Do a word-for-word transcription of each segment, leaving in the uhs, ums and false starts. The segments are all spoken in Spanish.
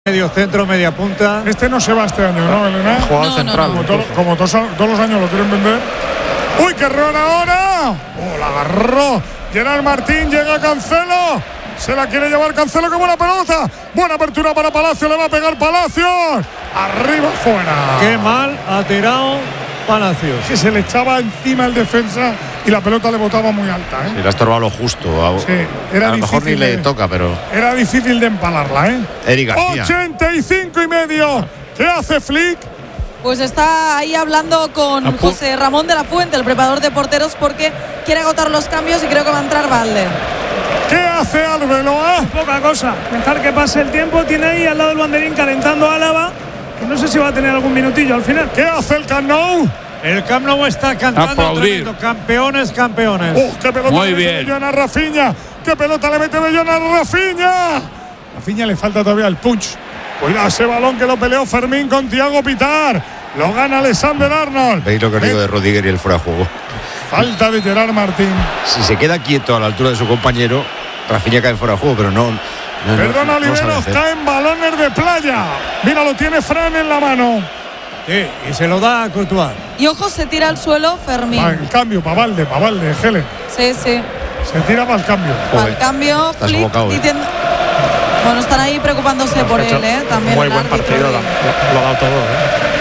Medio centro, media punta. Este no se va este año, ¿no, Elena? Jugador no, central. no, no. Como, to, como todos, todos los años lo quieren vender. ¡Uy, qué error ahora! ¡Oh, la agarró! Gerard Martín, llega Cancelo. Se la quiere llevar Cancelo, qué buena pelota. Buena apertura para Palacio, le va a pegar Palacios. Arriba, fuera. Qué mal ha tirado Palacios. Que se le echaba encima el defensa y la pelota le botaba muy alta, ¿eh? Sí, le ha estorbado lo justo. A, Sí, era a lo mejor ni difícil le de- toca, pero. Era difícil de empalarla, ¿eh? Eric García. ochenta y cinco y medio. ¿Qué hace Flick? Pues está ahí hablando con Apu- José Ramón de la Fuente, el preparador de porteros, porque quiere agotar los cambios y creo que va a entrar Valde. ¿Qué hace Arbeloa? Poca cosa, dejar que pase el tiempo. Tiene ahí al lado del banderín calentando a Álava, que no sé si va a tener algún minutillo al final. ¿Qué hace el Camp Nou? El Camp Nou está cantando Aplaudir. tremendo. Campeones, campeones. ¡Oh, qué pelota Muy le mete bien. Bellón a Rafinha! ¡Qué pelota le mete Bellón a Rafinha! Rafinha le falta todavía el punch. Cuidado ese balón que lo peleó Fermín con Thiago Pitar. Lo gana Alexander Arnold. Veis lo que os digo de Rodríguez y el fuera de juego. Falta de Gerard Martín. Si se queda quieto a la altura de su compañero, Rafinha cae fuera de juego, pero no. no no- Perdona, no lo sabe Oliveros, hacer. caen balones de playa. Mira, lo tiene Fran en la mano. Sí, y se lo da a Courtois. Y ojo, se tira al suelo Fermín. Va, el cambio para Valde, para Valde, Helen. Sí, sí. Se tira para el cambio. Al Joder, cambio, estás Flick sofocado, ¿eh? diciendo. Bueno, están ahí preocupándose por él, ¿eh? También Muy el buen árbitro partido, y- lo, lo ha dado todo. ¿eh?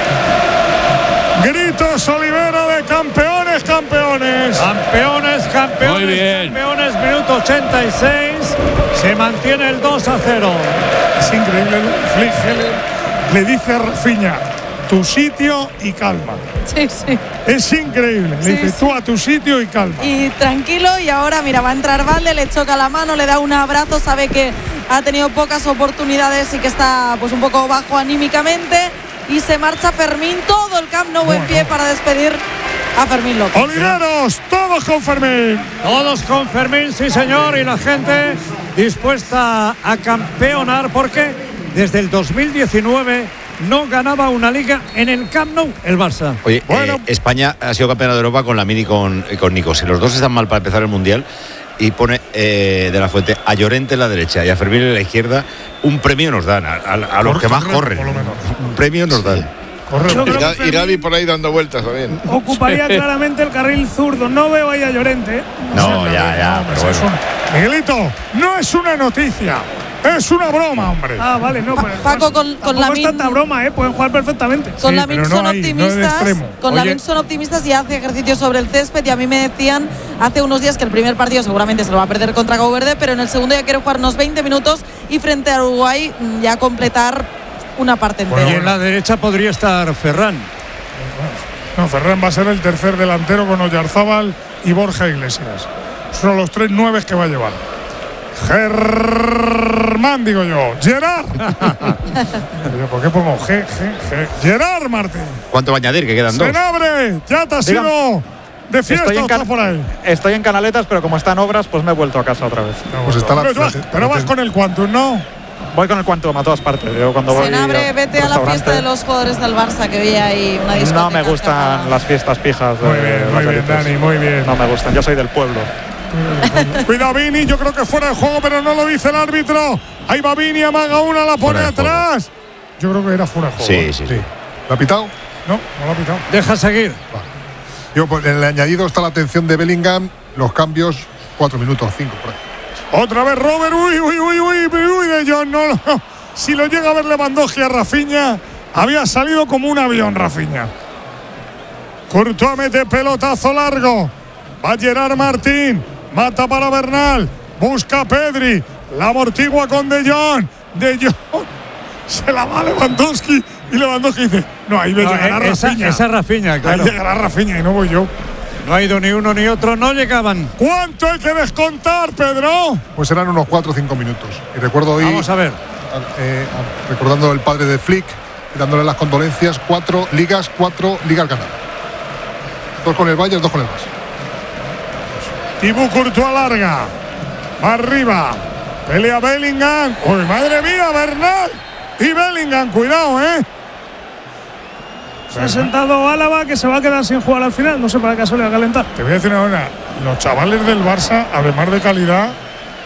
Gritos Olivera de campeones, campeones. Campeones, campeones, Muy bien. campeones. Minuto ochenta y seis. Se mantiene el dos a cero. Es increíble. Flick Helen le dice a Rafinha, tu sitio y calma. Sí, sí. Es increíble. Le Sí, dice, sí. tú a tu sitio y calma. Y tranquilo, y ahora mira, va a entrar Valde, le choca la mano, le da un abrazo, sabe que ha tenido pocas oportunidades y que está pues un poco bajo anímicamente, y se marcha Fermín, todo el Camp Nou en Bueno. pie para despedir a Fermín López. Oliveros, todos con Fermín. Todos con Fermín, sí señor, y la gente dispuesta a campeonar porque desde el dos mil diecinueve no ganaba una liga en el Camp Nou el Barça. Oye, Bueno. eh, España ha sido campeona de Europa con Lamine y con, y con Nico. Si los dos están mal para empezar el Mundial, y pone eh, de la Fuente a Llorente en la derecha y a Fermín en la izquierda, un premio nos dan a, a- a los Por que más correr, corren. por lo menos. Un premio nos dan. Corre. Yo Y, creo que Ga- y Fermín Gavi por ahí dando vueltas también. ocuparía claramente el carril zurdo. No veo ahí a Llorente, ¿eh? No, ya, ya, No, pero es bueno. una- Miguelito, no es una noticia. Es una broma, hombre. Ah, vale, no, pero Paco, con- con tampoco es Lamine- tanta broma, ¿eh? Pueden jugar perfectamente. Con Sí, Lamine pero no son ahí, no de optimistas, extremo. con Oye. Lamine son optimistas y hace ejercicio sobre el césped, y a mí me decían hace unos días que el primer partido seguramente se lo va a perder contra Cabo Verde, pero en el segundo ya quiere jugar unos veinte minutos y frente a Uruguay mm, ya completar una parte entera. Y en la derecha podría estar Ferran. No, Ferran va a ser el tercer delantero con Oyarzábal y Borja Iglesias. Son los tres nueves que va a llevar. Germán, digo yo. Gerard. Pero, ¿por qué pongo G, G, G? Gerard Martín. ¿Cuánto va a añadir? Que quedan dos. Senabre, ya te has Dígame. ido de fiesta Estoy o en, estás Can- por ahí. estoy en Canaletas, pero como está en obras, pues me he vuelto a casa otra vez. Pues está la- pero, vas, la- pero vas con el Quantum, ¿no? Voy con el Quantum a todas partes. Yo cuando voy Senabre, vete a la restaurante, fiesta de los jugadores del Barça, que hoy hay una discoteca. No me gustan cerrada. las fiestas pijas. de Muy bien, los muy bien, garitos. Dani, muy bien. No me gustan, yo soy del pueblo. Cuidado, Vini, yo creo que fuera de juego, pero no lo dice el árbitro. Ahí va Vini, amaga una, la pone Fuera de juego. atrás. Yo creo que era fuera de juego. Sí, sí, sí. ¿Lo ha pitado? No, no lo ha pitado. Deja seguir. Yo, pues, en el añadido está la atención de Bellingham, los cambios, cuatro minutos, cinco por ahí. Otra vez Robert, uy, uy, uy, uy, uy, de John, no, no. Si lo llega a ver Lewandowski a Rafinha, había salido como un avión Rafinha. Courtois mete pelotazo largo. Va Gerard Martín, mata para Bernal, busca a Pedri, la amortigua con De Jong. De Jong se la va a Lewandowski y Lewandowski dice, no, ahí ve No, llegar eh, esa, Rafinha. esa Rafinha, Ahí claro. llegará Rafinha y no voy yo. No ha ido ni uno ni otro, no llegaban. ¿Cuánto hay que descontar, Pedro? Pues serán unos cuatro o cinco minutos. Y recuerdo hoy, Vamos a ver. eh, recordando el padre de Flick, y dándole las condolencias, cuatro ligas, cuatro ligas ganadas. Dos con el Bayern, dos con el Barça. Thibaut Courtois larga. Va arriba. Pelea Bellingham. ¡Uy, madre mía, Bernal! Y Bellingham, cuidado, ¿eh? Se ha sentado Álava, que se va a quedar sin jugar al final. No sé para qué acaso le va a calentar. Te voy a decir una cosa. Los chavales del Barça, además de calidad,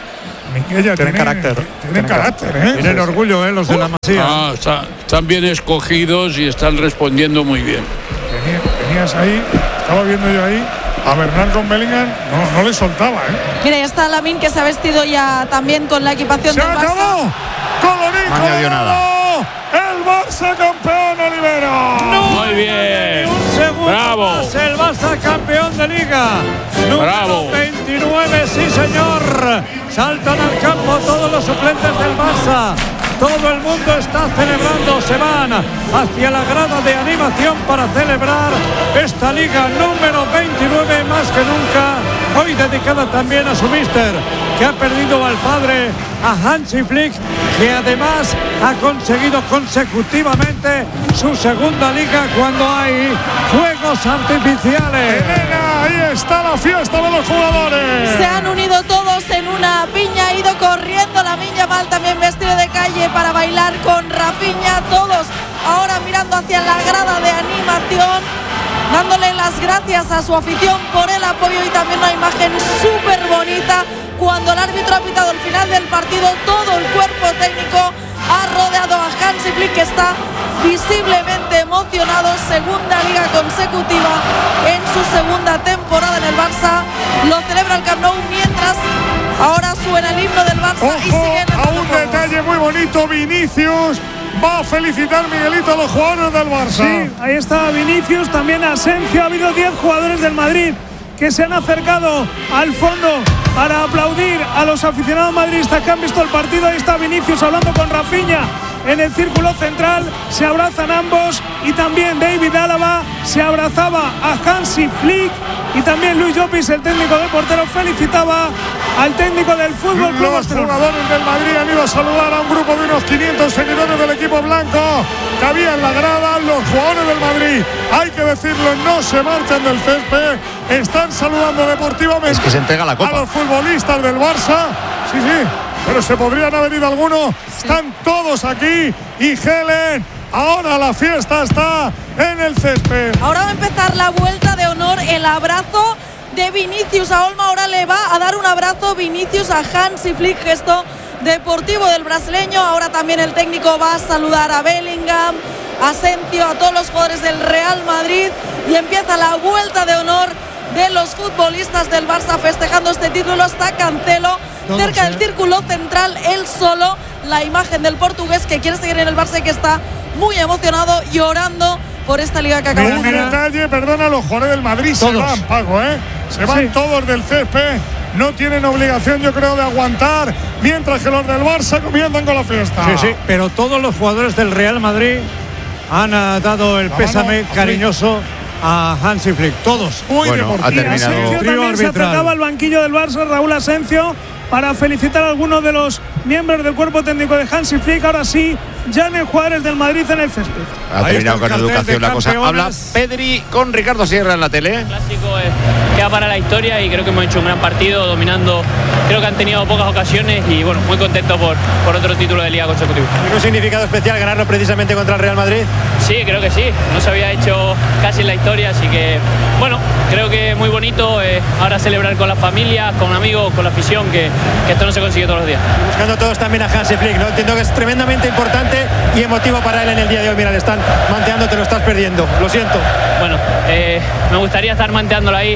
Minguella, tienen carácter. Tienen, Tienen carácter, ¿eh? Tienen orgullo, ¿eh? Los de la Masía. Ah, está- están bien escogidos y están respondiendo muy bien. Tenía- tenías ahí, estaba viendo yo ahí, a Bernal con Bellingham, no, no le soltaba, ¿eh? Mira, ya está Lamine, que se ha vestido ya también con la equipación ¡Se del Barça. acabó! ¡Colorín, No añadió colorado! ¡El Barça campeón, Olivero! Muy bien. Un segundo Bravo. más, el Barça campeón de Liga. Número Bravo. veintinueve, sí señor. Saltan al campo todos los suplentes del Barça. Todo el mundo está celebrando, se van hacia la grada de animación para celebrar esta Liga número veintinueve, más que nunca, hoy dedicada también a su míster, que ha perdido al padre, a Hansi Flick, que además ha conseguido consecutivamente su segunda Liga cuando hay fuegos artificiales. Elena, ahí está la fiesta de los jugadores. Se han unido todos en una piña, ha ido corriendo la Lamine Yamal también vestido de calle para bailar con Rafinha, todos ahora mirando hacia la grada de animación, dándole las gracias a su afición por el apoyo y también una imagen súper bonita cuando el árbitro ha pitado el final del partido, todo el cuerpo técnico ha rodeado a Hansi Flick, que está visiblemente emocionado, segunda liga consecutiva en su segunda temporada en el Barça, lo celebra el Camp Nou mientras ahora suena el himno del Barça y Ojo siguen a un detalle muy bonito, Vinicius va a felicitar Miguelito a los jugadores del Barça. Sí, ahí está Vinicius, también Asensio. Ha habido diez jugadores del Madrid que se han acercado al fondo para aplaudir a los aficionados madridistas que han visto el partido. Ahí está Vinicius hablando con Rafinha en el círculo central, se abrazan ambos, y también David Álava se abrazaba a Hansi Flick, y también Luis Llopis, el técnico de portero, felicitaba al técnico del Fútbol Club Los Barcelona. jugadores del Madrid han ido a saludar a un grupo de unos quinientos seguidores del equipo blanco que había en la grada. Los jugadores del Madrid, hay que decirlo, no se marchan del césped, están saludando deportivamente Es que se entrega la a copa. los futbolistas del Barça. Sí, sí, pero se podrían haber ido algunos. Están todos aquí y Helen, ahora la fiesta está en el césped. Ahora va a empezar la vuelta de honor, el abrazo de Vinicius a Olmo. Ahora le va a dar un abrazo Vinicius a Hansi Flick, gesto deportivo del brasileño. Ahora también el técnico va a saludar a Bellingham, a Asensio, a todos los jugadores del Real Madrid, y empieza la vuelta de honor de los futbolistas del Barça festejando este título. Está Cancelo Todos, cerca del ¿eh? círculo central, él solo, la imagen del portugués que quiere seguir en el Barça y que está muy emocionado, llorando por esta liga que acaba Mira, de un ganar. detalle, perdona, los jugadores del Madrid se Todos. van, Paco, ¿eh? Se van Sí. todos del césped, no tienen obligación, yo creo, de aguantar, mientras que los del Barça comienzan con la fiesta. Sí, sí, pero todos los jugadores del Real Madrid han ah, dado el La pésame mano a cariñoso a Hansi Flick, todos. Muy Bueno, deportivo. ha terminado. Asensio Trío también se arbitral. acercaba al banquillo del Barça, Raúl Asensio, para felicitar a algunos de los miembros del cuerpo técnico de Hansi Flick. Ahora sí, ya en el jugadores del Madrid en el césped. Ha Ahí terminado está el con cartel educación de la cosa. Habla campeones. Pedri con Ricardo Sierra en la tele. Clásico eh, queda para la historia y creo que hemos hecho un gran partido dominando. Creo que han tenido pocas ocasiones y bueno, muy contento por, por otro título de liga consecutivo. ¿Tiene un significado especial ganarlo precisamente contra el Real Madrid? Sí, creo que sí, no se había hecho casi en la historia, así que bueno, creo que muy bonito eh, ahora celebrar con las familias, con amigos, con la afición, que, que esto no se consigue todos los días. Buscando todos también a Hansi Flick, ¿no? Entiendo que es tremendamente importante y emotivo para él en el día de hoy. Mira, le están manteando, te lo estás perdiendo, lo siento. Bueno, eh, me gustaría estar manteándolo ahí.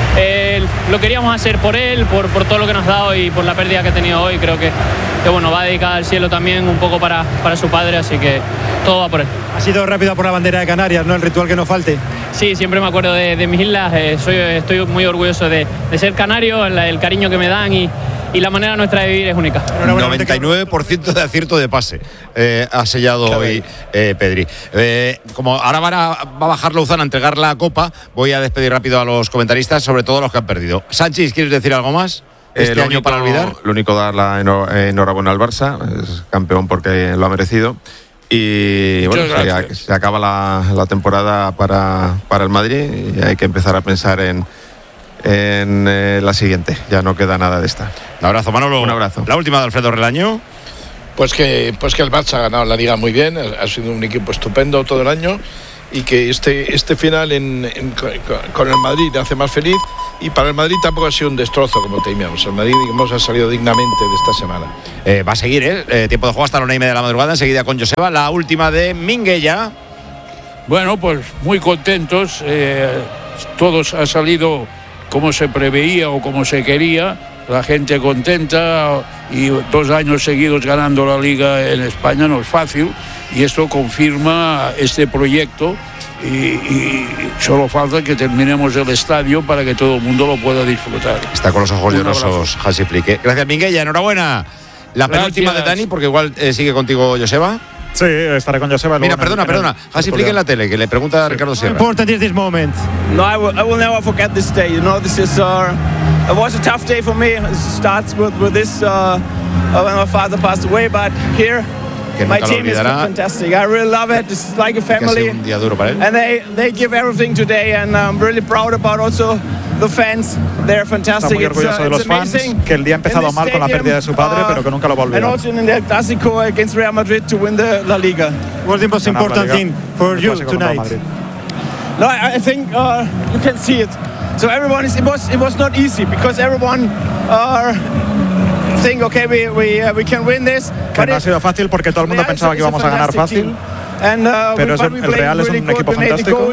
Eh, lo queríamos hacer por él, por, por todo lo que nos ha dado y por la pérdida que ha tenido hoy. Creo que, que bueno, va dedicada al cielo también un poco para, para su padre, así que todo va por él. Ha sido rápido por la bandera de Canarias, ¿no? El ritual que no falte. Sí, siempre me acuerdo de, de mis islas, eh, soy, estoy muy orgulloso de, de ser canario, el, el cariño que me dan y, y la manera nuestra de vivir es única. noventa y nueve por ciento de acierto de pase eh, ha sellado hoy eh, Pedri. Eh, como ahora van a, va a bajar Lozano a entregar la copa, voy a despedir rápido a los comentaristas, sobre todo los que han perdido. Sánchez, ¿quieres decir algo más? Este Eh, lo año único- para olvidar. Lo único, dar la enho- enhorabuena al Barça, es campeón porque lo ha merecido. Y Muchas bueno, gracias. se, se acaba la, la temporada para, para el Madrid y hay que empezar a pensar en, en eh, la siguiente. Ya no queda nada de esta. Un abrazo, Manolo. Un abrazo. La última de Alfredo Relaño. Pues que, pues que el Barça ha ganado la Liga muy bien, ha sido un equipo estupendo todo el año y que este, este final en, en- con- con el Madrid te hace más feliz y para el Madrid tampoco ha sido un destrozo como temíamos. El Madrid, digamos, ha salido dignamente de esta semana. Eh, va a seguir, ¿eh? eh tiempo de juego hasta la una y media de la madrugada, enseguida con Joseba. La última de Minguella. Bueno, pues muy contentos. Eh, todos ha salido como se preveía o como se quería. La gente contenta y dos años seguidos ganando la Liga en España no es fácil. Y esto confirma este proyecto. Y, y solo falta que terminemos el estadio para que todo el mundo lo pueda disfrutar. Está con los ojos llorosos Hansi Flick. Gracias, Minguella, enhorabuena. La Gracias. penúltima de Dani, porque igual eh, sigue contigo Joseba. Sí, estaré con Joseba. Mira, perdona, perdona. Hansi Flick en la tele, que le pregunta a Ricardo Sierra. How important is this moment? No, I will, I will never forget this day. You know, this is uh, it was a tough day for me. It starts with with this uh, when my father passed away, but here. My team is fantastic. I really love it. It's like a family. Un día duro para él. And they they give everything today, and I'm really proud about also the fans. They're fantastic. Está muy orgulloso de los fans, que el día ha empezado mal con la pérdida de su padre, pero que nunca lo va a olvidar. And also in the Clásico against Real Madrid to win the La Liga. What's the most important thing for you tonight? No, I, I think uh, you can see it. So everyone is. It was it was not easy because everyone are. Think, okay, we, we, uh, we can win this. Que no ha sido fácil porque todo el mundo pensaba que íbamos a ganar fácil. And, uh, pero es, el Real es un equipo fantástico.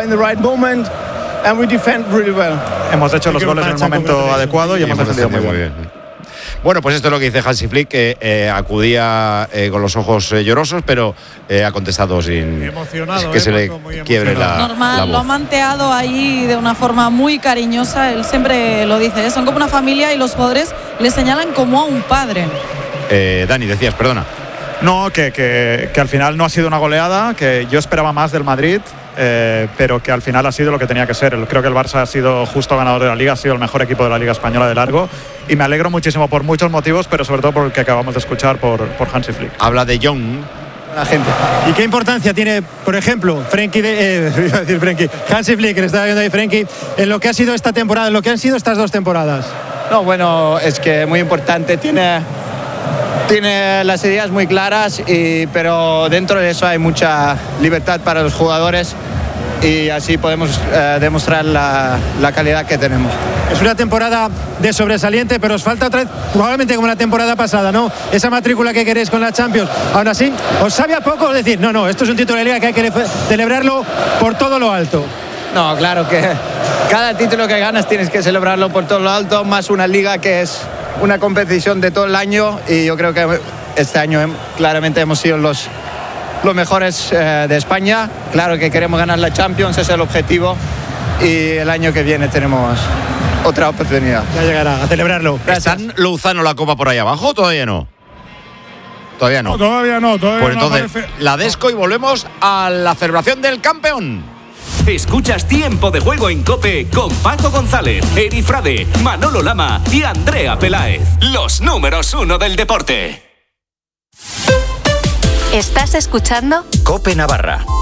Hemos hecho los goles en el momento adecuado y hemos defendido muy bien. Bueno, pues esto es lo que dice Hansi Flick, que eh, acudía eh, con los ojos eh, llorosos, pero eh, ha contestado sin emocionado, que eh, se le quiebre la, Normal, la voz. Lo ha manteado ahí de una forma muy cariñosa. Él siempre lo dice, ¿eh? Son como una familia y los jugadores le señalan como a un padre. Eh, Dani, decías, perdona. No, que, que, que al final no ha sido una goleada, que yo esperaba más del Madrid. Eh, pero que al final ha sido lo que tenía que ser. Creo que el Barça ha sido justo ganador de la Liga, ha sido el mejor equipo de la Liga Española de largo, y me alegro muchísimo por muchos motivos, pero sobre todo por el que acabamos de escuchar por, por Hansi Flick. Habla de Jong. La gente. ¿Y qué importancia tiene, por ejemplo, Frenkie de, eh, iba a decir Frenkie, Hansi Flick, que le estaba viendo ahí Frenkie, en lo que ha sido esta temporada, en lo que han sido estas dos temporadas? No, bueno, es que muy importante, tiene tiene las ideas muy claras, y, pero dentro de eso hay mucha libertad para los jugadores y así podemos eh, demostrar la, la calidad que tenemos. Es una temporada de sobresaliente, pero os falta otra vez, probablemente como la temporada pasada, ¿no? Esa matrícula que queréis con la Champions. Aún así, ¿os sabe a poco decir, no, no, esto es un título de Liga que hay que celebrarlo por todo lo alto? No, claro que cada título que ganas tienes que celebrarlo por todo lo alto, más una Liga que es una competición de todo el año, y yo creo que este año claramente hemos sido los, los mejores eh, de España. Claro que queremos ganar la Champions, ese es el objetivo, y el año que viene tenemos otra oportunidad. Ya llegará, a celebrarlo. Gracias. ¿Están Lozano la copa por ahí abajo o todavía no? Todavía no. No, todavía no, todavía pues no entonces, aparece. la desco y volvemos a la celebración del campeón. Escuchas Tiempo de Juego en COPE con Paco González, Eri Frade, Manolo Lama y Andrea Peláez. Los números uno del deporte. ¿Estás escuchando? COPE Navarra.